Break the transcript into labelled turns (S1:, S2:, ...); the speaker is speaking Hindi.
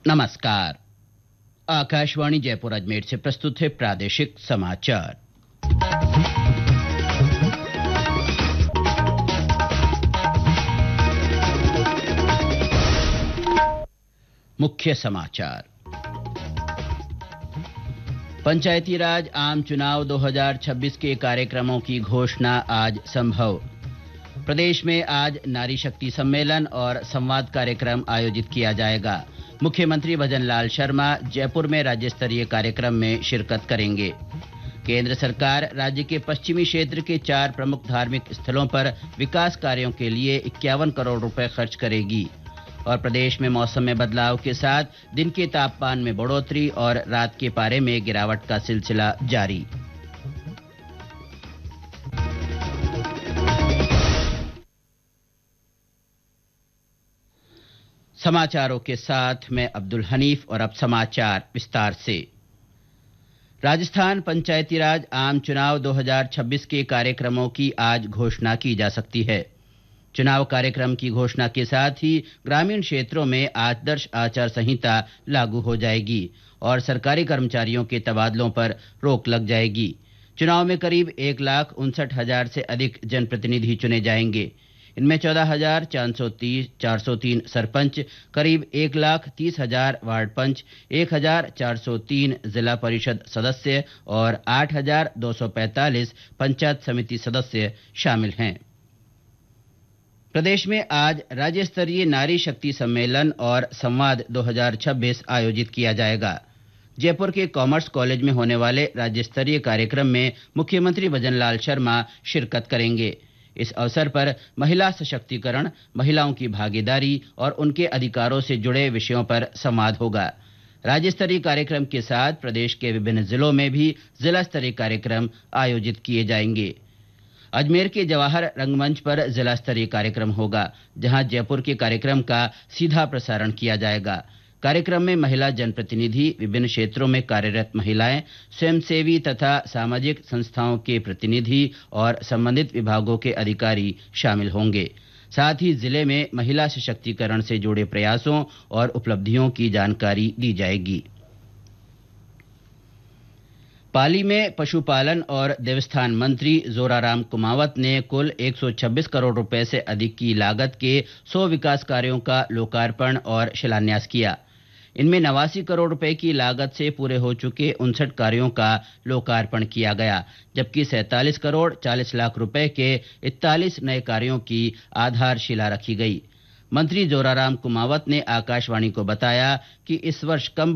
S1: नमस्कार। आकाशवाणी जयपुर अजमेर से प्रस्तुत है प्रादेशिक समाचार। मुख्य समाचार। पंचायती राज आम चुनाव 2026 के कार्यक्रमों की घोषणा आज संभव। प्रदेश में आज नारी शक्ति सम्मेलन और संवाद कार्यक्रम आयोजित किया जाएगा। मुख्यमंत्री भजनलाल शर्मा जयपुर में राज्य स्तरीय कार्यक्रम में शिरकत करेंगे। केंद्र सरकार राज्य के पश्चिमी क्षेत्र के 4 प्रमुख धार्मिक स्थलों पर विकास कार्यों के लिए 51 करोड़ रुपए खर्च करेगी। और प्रदेश में मौसम में बदलाव के साथ दिन के तापमान में बढ़ोतरी और रात के पारे में गिरावट का सिलसिला जारी। समाचारों के साथ मैं अब्दुल हनीफ और अब समाचार विस्तार से। राजस्थान पंचायती राज आम चुनाव 2026 के कार्यक्रमों की आज घोषणा की जा सकती है। चुनाव कार्यक्रम की घोषणा के साथ ही ग्रामीण क्षेत्रों में आदर्श आचार संहिता लागू हो जाएगी और सरकारी कर्मचारियों के तबादलों पर रोक लग जाएगी। चुनाव में करीब 1,59,000 से अधिक जनप्रतिनिधि चुने जाएंगे। इनमें 14,403 सरपंच, करीब 1,30,000 वार्ड पंच, 1,403 जिला परिषद सदस्य और 8,245 पंचायत समिति सदस्य शामिल हैं। प्रदेश में आज राज्य स्तरीय नारी शक्ति सम्मेलन और संवाद 2026 आयोजित किया जाएगा। जयपुर के कॉमर्स कॉलेज में होने वाले राज्य स्तरीय कार्यक्रम में मुख्यमंत्री भजनलाल शर्मा शिरकत करेंगे। इस अवसर पर महिला सशक्तिकरण, महिलाओं की भागीदारी और उनके अधिकारों से जुड़े विषयों पर संवाद होगा। राज्य स्तरीय कार्यक्रम के साथ प्रदेश के विभिन्न जिलों में भी जिला स्तरीय कार्यक्रम आयोजित किए जाएंगे। अजमेर के जवाहर रंगमंच पर जिला स्तरीय कार्यक्रम होगा, जहां जयपुर के कार्यक्रम का सीधा प्रसारण किया जाएगा। कार्यक्रम में महिला जनप्रतिनिधि, विभिन्न क्षेत्रों में कार्यरत महिलाएं, स्वयंसेवी तथा सामाजिक संस्थाओं के प्रतिनिधि और संबंधित विभागों के अधिकारी शामिल होंगे। साथ ही जिले में महिला सशक्तिकरण से जुड़े प्रयासों और उपलब्धियों की जानकारी दी जाएगी। पाली में पशुपालन और देवस्थान मंत्री जोराराम कुमावत ने कुल 126 करोड़ रुपए से अधिक की लागत के 100 विकास कार्यों का लोकार्पण और शिलान्यास किया। इनमें 89 करोड़ रुपए की लागत से पूरे हो चुके 59 कार्यों का लोकार्पण किया गया, जबकि 47 करोड़ 40 लाख रुपए के 41 नए कार्यों की आधारशिला रखी गई। मंत्री जोराराम कुमावत ने आकाशवाणी को बताया कि इस वर्ष कम